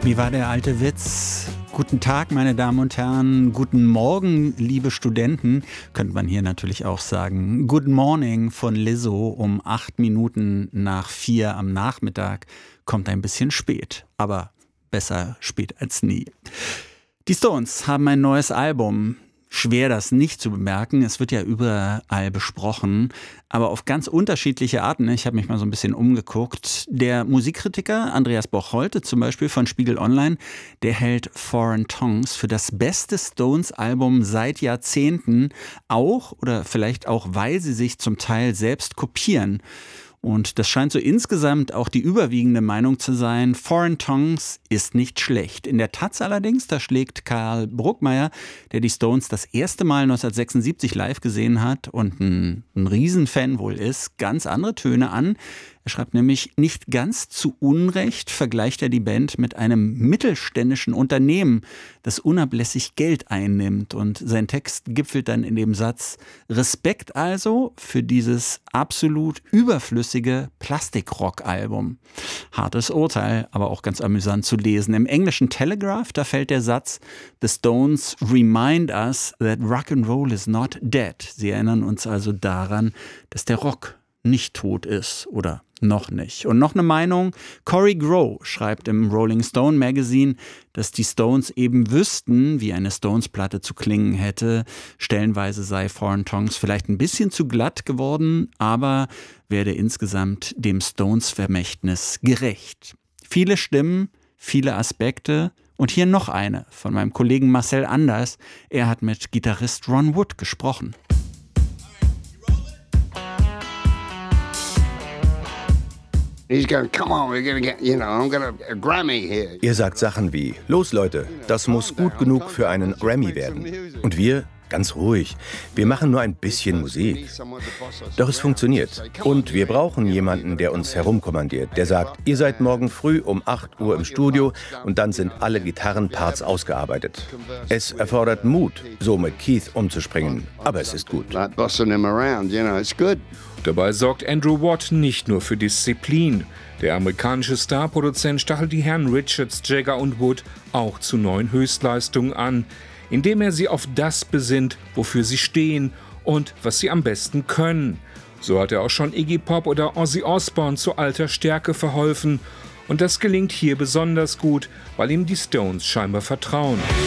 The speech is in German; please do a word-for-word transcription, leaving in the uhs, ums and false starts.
Wie war der alte Witz? Guten Tag, meine Damen und Herren. Guten Morgen, liebe Studenten. Könnte man hier natürlich auch sagen. Good Morning von Lizzo um acht Minuten nach vier am Nachmittag. Kommt ein bisschen spät, aber besser spät als nie. Die Stones haben ein neues Album. Schwer, das nicht zu bemerken. Es wird ja überall besprochen, aber auf ganz unterschiedliche Arten. Ich habe mich mal so ein bisschen umgeguckt. Der Musikkritiker Andreas Bocholte zum Beispiel von Spiegel Online, der hält Foreign Tongues für das beste Stones-Album seit Jahrzehnten. Auch oder vielleicht auch, weil sie sich zum Teil selbst kopieren. Und das scheint so insgesamt auch die überwiegende Meinung zu sein. Foreign Tongues ist nicht schlecht. In der Taz allerdings, da schlägt Karl Bruckmeier, der die Stones das erste Mal neunzehnhundertsechsundsiebzig live gesehen hat und ein, ein Riesenfan wohl ist, ganz andere Töne an. Er schreibt nämlich, nicht ganz zu Unrecht vergleicht er die Band mit einem mittelständischen Unternehmen, das unablässig Geld einnimmt. Und sein Text gipfelt dann in dem Satz: Respekt also für dieses absolut überflüssige Plastikrock-Album. Hartes Urteil, aber auch ganz amüsant zu lesen. Im englischen Telegraph, da fällt der Satz: The Stones remind us that rock and roll is not dead. Sie erinnern uns also daran, dass der Rock nicht tot ist oder noch nicht. Und noch eine Meinung: Cory Grow schreibt im Rolling Stone Magazine, dass die Stones eben wüssten, wie eine Stones-Platte zu klingen hätte. Stellenweise sei Foreign Tongues vielleicht ein bisschen zu glatt geworden, aber werde insgesamt dem Stones-Vermächtnis gerecht. Viele Stimmen, viele Aspekte. Und hier noch eine von meinem Kollegen Marcel Anders. Er hat mit Gitarrist Ron Wood gesprochen. Ihr sagt Sachen wie: Los Leute, das muss gut genug für einen Grammy werden. Und wir, ganz ruhig, wir machen nur ein bisschen Musik. Doch es funktioniert. Und wir brauchen jemanden, der uns herumkommandiert, der sagt: Ihr seid morgen früh um acht Uhr im Studio und dann sind alle Gitarrenparts ausgearbeitet. Es erfordert Mut, so mit Keith umzuspringen, aber es ist gut. Dabei sorgt Andrew Watt nicht nur für Disziplin. Der amerikanische Starproduzent stachelt die Herren Richards, Jagger und Wood auch zu neuen Höchstleistungen an, indem er sie auf das besinnt, wofür sie stehen und was sie am besten können. So hat er auch schon Iggy Pop oder Ozzy Osbourne zu alter Stärke verholfen. Und das gelingt hier besonders gut, weil ihm die Stones scheinbar vertrauen.